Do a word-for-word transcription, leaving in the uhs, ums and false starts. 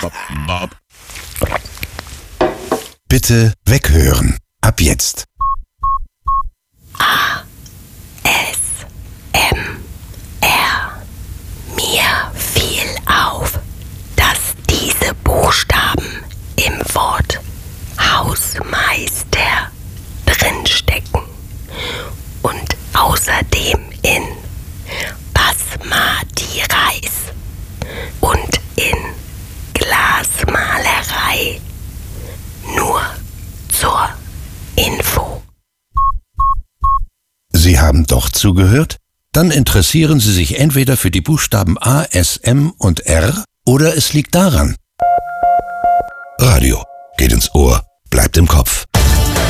Bitte weghören. Ab jetzt. A S M R. Mir fiel auf, dass diese Buchstaben im Wort Hausmeister drinstecken und außerdem in Basmati Reis und in Glasmalerei. Nur zur Info. Sie haben doch zugehört? Dann interessieren Sie sich entweder für die Buchstaben A, S, M und R oder es liegt daran. Radio geht ins Ohr, bleibt im Kopf.